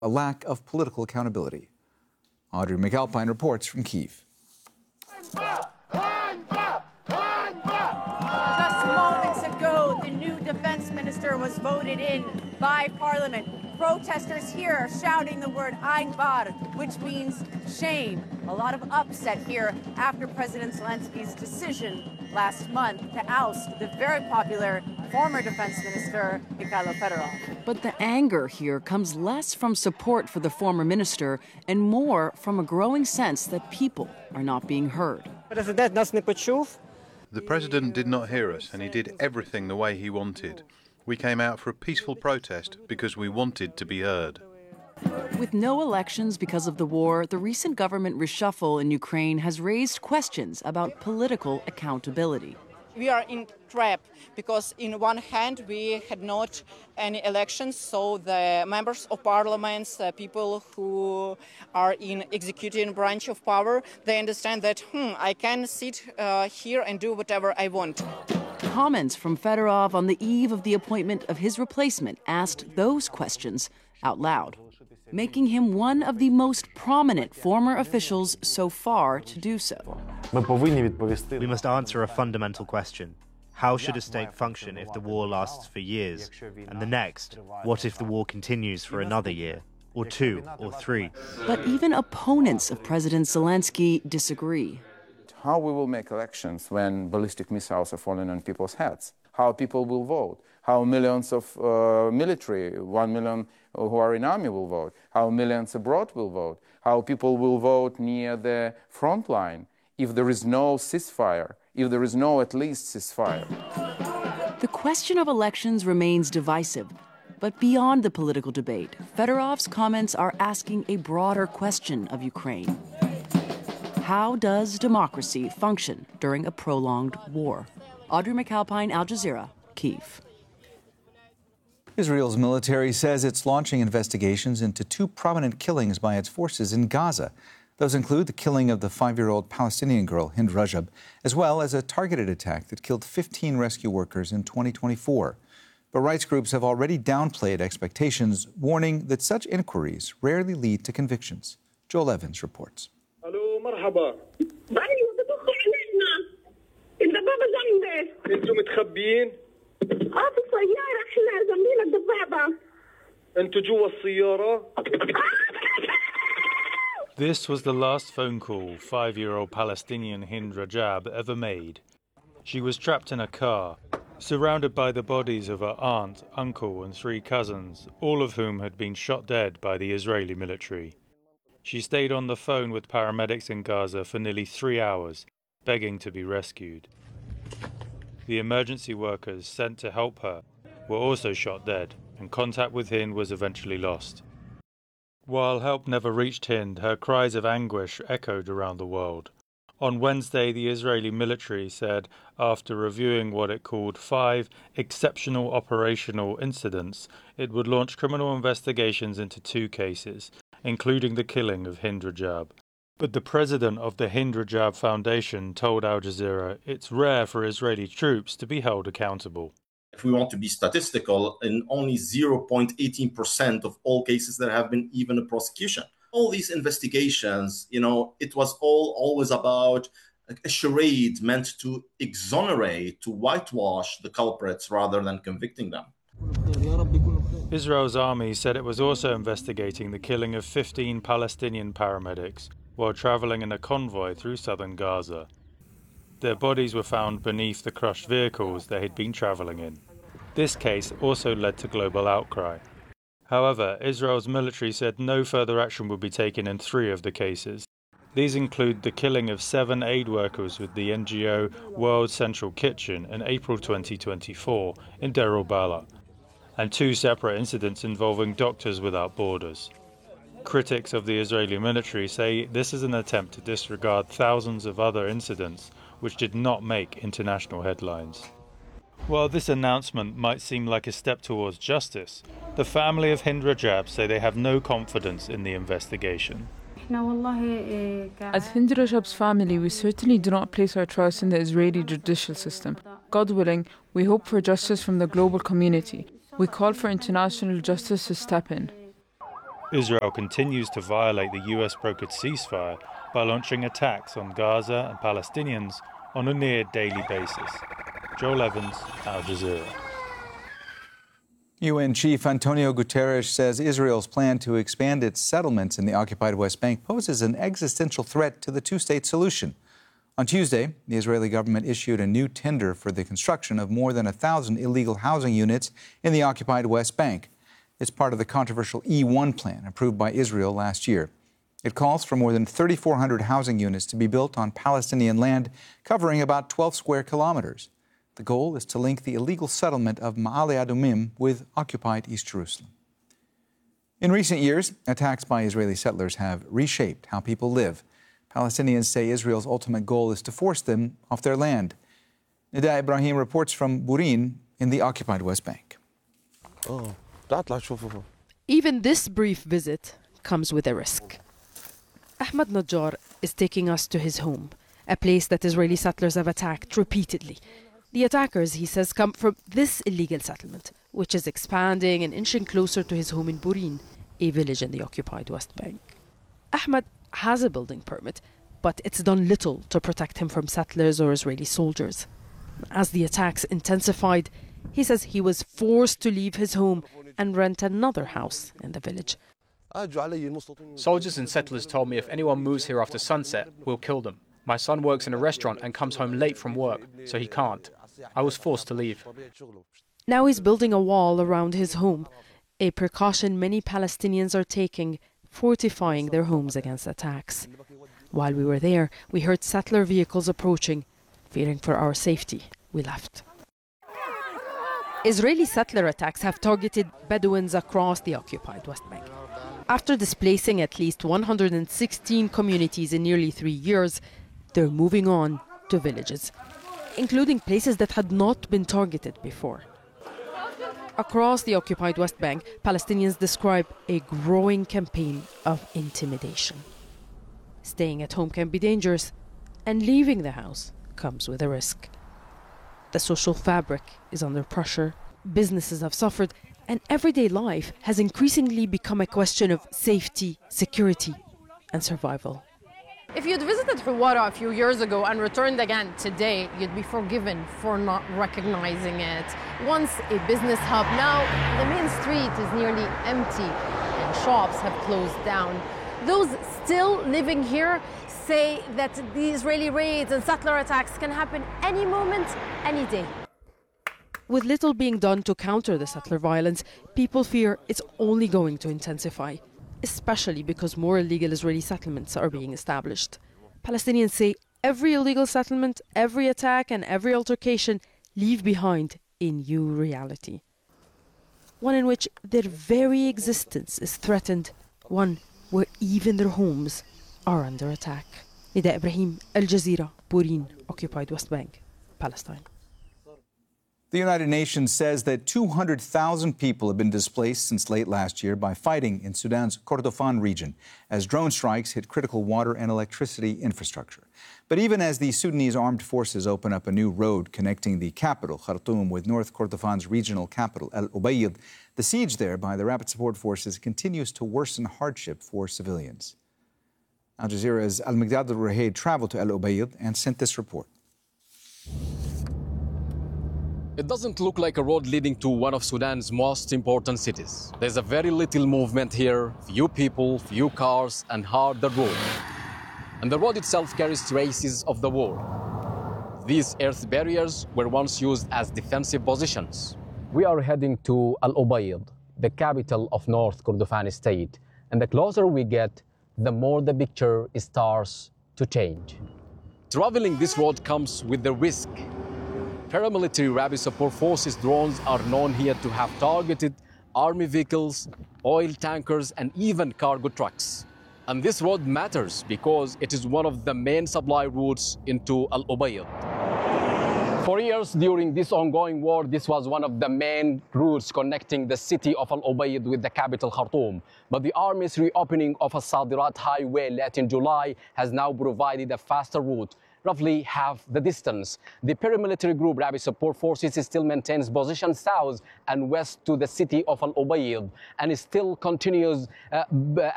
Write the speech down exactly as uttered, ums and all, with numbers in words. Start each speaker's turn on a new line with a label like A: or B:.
A: a lack of political accountability. Audrey McAlpine reports from Kyiv.
B: Just moments ago, the new defense minister was voted in by parliament. Protesters here are shouting the word Einbar, which means shame. A lot of upset here after President Zelensky's decision last month to oust the very popular former defense minister, Mikhailo Fedorov.
C: But the anger here comes less from support for the former minister and more from a growing sense that people are not being heard.
D: The president did not hear us, and he did everything the way he wanted. We came out for a peaceful protest because we wanted to be heard.
C: With no elections because of the war, the recent government reshuffle in Ukraine has raised questions about political accountability.
E: We are in trap because in one hand we had not any elections, so the members of parliaments, uh, people who are in executive branch of power, they understand that, hmm, I can sit uh, here and do whatever I want.
C: Comments from Fedorov on the eve of the appointment of his replacement asked those questions out loud, making him one of the most prominent former officials so far to do so.
F: We must answer a fundamental question. How should a state function if the war lasts for years? And the next, what if the war continues for another year, or two, or three?
C: But even opponents of President Zelensky disagree.
G: How we will make elections when ballistic missiles are falling on people's heads? How people will vote? How millions of uh, military, one million who are in army will vote? How millions abroad will vote? How people will vote near the front line if there is no ceasefire, if there is no at least ceasefire?
C: The question of elections remains divisive. But beyond the political debate, Fedorov's comments are asking a broader question of Ukraine. How does democracy function during a prolonged war? Audrey McAlpine, Al Jazeera, Kyiv.
A: Israel's military says it's launching investigations into two prominent killings by its forces in Gaza. Those include the killing of the five-year-old Palestinian girl, Hind Rajab, as well as a targeted attack that killed fifteen rescue workers in twenty twenty-four. But rights groups have already downplayed expectations, warning that such inquiries rarely lead to convictions. Joel Evans reports.
H: مرحبا ايوه بطخوا علينا الدبابه جنبك انتم متخبيين اه في السياره احنا جنبينا الدبابه انتم جوا السياره.
I: This was the last phone call five-year-old Palestinian Hind Rajab ever made. She was trapped in a car, surrounded by the bodies of her aunt, uncle and three cousins, all of whom had been shot dead by the Israeli military. She stayed on the phone with paramedics in Gaza for nearly three hours, begging to be rescued. The emergency workers sent to help her were also shot dead, and contact with Hind was eventually lost. While help never reached Hind, her cries of anguish echoed around the world. On Wednesday, the Israeli military said, after reviewing what it called five exceptional operational incidents, it would launch criminal investigations into two cases, including the killing of Hind Rajab. But the president of the Hind Rajab Foundation told Al Jazeera it's rare for Israeli troops to be held accountable.
J: If we want to be statistical, in only zero point one eight percent of all cases there have been even a prosecution. All these investigations, you know, it was all always about a charade meant to exonerate, to whitewash the culprits rather than convicting them.
I: Israel's army said it was also investigating the killing of fifteen Palestinian paramedics while traveling in a convoy through southern Gaza. Their bodies were found beneath the crushed vehicles they had been traveling in. This case also led to global outcry. However, Israel's military said no further action would be taken in three of the cases. These include the killing of seven aid workers with the N G O World Central Kitchen in April twenty twenty-four in Deir al-Balah, and two separate incidents involving Doctors Without Borders. Critics of the Israeli military say this is an attempt to disregard thousands of other incidents which did not make international headlines. While this announcement might seem like a step towards justice, the family of Hind Rajab say they have no confidence in the investigation.
K: As Hind Rajab's family, we certainly do not place our trust in the Israeli judicial system. God willing, we hope for justice from the global community. We call for international justice to step in.
I: Israel continues to violate the U S-brokered ceasefire by launching attacks on Gaza and Palestinians on a near-daily basis. Joel Evans, Al Jazeera.
A: U N Chief Antonio Guterres says Israel's plan to expand its settlements in the occupied West Bank poses an existential threat to the two-state solution. On Tuesday, the Israeli government issued a new tender for the construction of more than one thousand illegal housing units in the occupied West Bank. It's part of the controversial E one plan approved by Israel last year. It calls for more than three thousand four hundred housing units to be built on Palestinian land covering about twelve square kilometers. The goal is to link the illegal settlement of Ma'ale Adumim with occupied East Jerusalem. In recent years, attacks by Israeli settlers have reshaped how people live. Palestinians say Israel's ultimate goal is to force them off their land. Nida Ibrahim reports from Burin in the occupied West Bank.
L: Oh,
M: even this brief visit comes with a risk. Ahmad Najjar is taking us to his home, a place that Israeli settlers have attacked repeatedly. The attackers, he says, come from this illegal settlement, which is expanding and inching closer to his home in Burin, a village in the occupied West Bank. Ahmad has a building permit, but it's done little to protect him from settlers or Israeli soldiers. As the attacks intensified, he says he was forced to leave his home and rent another house in the village.
N: Soldiers and settlers told me if anyone moves here after sunset, we'll kill them. My son works in a restaurant and comes home late from work, so he can't. I was forced to leave.
M: Now he's building a wall around his home, a precaution many Palestinians are taking, fortifying their homes against attacks. While we were there, we heard settler vehicles approaching. Fearing for our safety, we left. Israeli settler attacks have targeted Bedouins across the occupied West Bank. After displacing at least one hundred sixteen communities in nearly three years, they're moving on to villages, including places that had not been targeted before. Across the occupied West Bank, Palestinians describe a growing campaign of intimidation. Staying at home can be dangerous, and leaving the house comes with a risk. The social fabric is under pressure, businesses have suffered, and everyday life has increasingly become a question of safety, security, and survival.
O: If you'd visited Hawara a few years ago and returned again today, you'd be forgiven for not recognizing it. Once a business hub, now the main street is nearly empty and shops have closed down. Those still living here say that the Israeli raids and settler attacks can happen any moment, any day.
M: With little being done to counter the settler violence, people fear it's only going to intensify, especially because more illegal Israeli settlements are being established. Palestinians say every illegal settlement, every attack and every altercation leave behind a new reality. One in which their very existence is threatened, one where even their homes are under attack. Nida Ibrahim, Al Jazeera, Burin, occupied West Bank, Palestine.
A: The United Nations says that two hundred thousand people have been displaced since late last year by fighting in Sudan's Kordofan region as drone strikes hit critical water and electricity infrastructure. But even as the Sudanese armed forces open up a new road connecting the capital, Khartoum, with North Kordofan's regional capital, El Ubaid, the siege there by the Rapid Support Forces continues to worsen hardship for civilians. Al Jazeera's Al-Miqdad al-Ruhayd traveled to El Ubaid and sent this report.
P: It doesn't look like a road leading to one of Sudan's most important cities. There's a very little movement here, few people, few cars, and hard the road. And the road itself carries traces of the war. These earth barriers were once used as defensive positions. We are heading to Al Ubaid, the capital of North Kordofan state. And the closer we get, the more the picture starts to change. Traveling this road comes with the risk. Paramilitary Rapid Support Forces drones are known here to have targeted army vehicles, oil tankers, and even cargo trucks. And this road matters because it is one of the main supply routes into Al Ubaid. For years during this ongoing war, this was one of the main routes connecting the city of Al Ubaid with the capital Khartoum. But the army's reopening of a Sadirat highway late in July has now provided a faster route,
L: roughly half the distance. The paramilitary group Rapid Support Forces still maintains position south and west to the city of Al Ubayd and still continues uh,